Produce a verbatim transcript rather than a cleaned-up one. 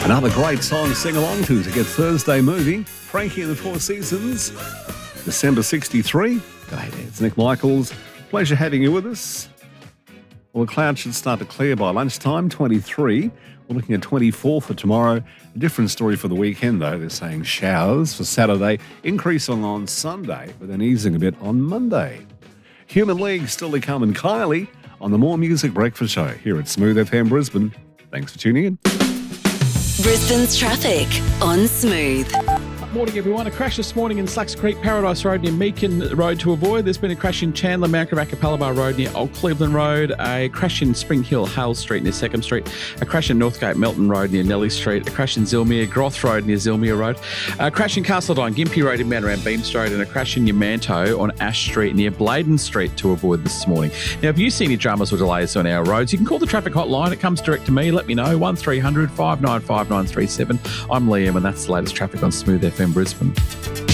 Another great song to sing along to to get Thursday moving. Frankie and the Four Seasons, December sixty-three. G'day there, it's Nick Michaels. Pleasure having you with us. Well, the clouds should start to clear by lunchtime, twenty-three. We're looking at twenty-four for tomorrow. A different story for the weekend, though. They're saying showers for Saturday, increasing on Sunday, but then easing a bit on Monday. Human League still to come, and Kylie on the More Music Breakfast Show here at Smooth F M Brisbane. Thanks for tuning in. Brisbane's traffic on Smooth. Morning, everyone. A crash this morning in Slacks Creek, Paradise Road near Meakin Road to avoid. There's been a crash in Chandler, Mount Gravatt, Calabar Road near Old Cleveland Road. A crash in Spring Hill, Hale Street near Second Street. A crash in Northgate, Melton Road near Nellie Street. A crash in Zilmere, Groth Road near Zilmere Road. A crash in Castledine, Gympie Road in Mount Beams Road. And a crash in Yamanto on Ash Street near Bladen Street to avoid this morning. Now, if you see any dramas or delays on our roads, you can call the traffic hotline. It comes direct to me. Let me know. one three hundred five nine five nine three seven. I'm Liam, and that's the latest traffic on Smooth F M Brisbane.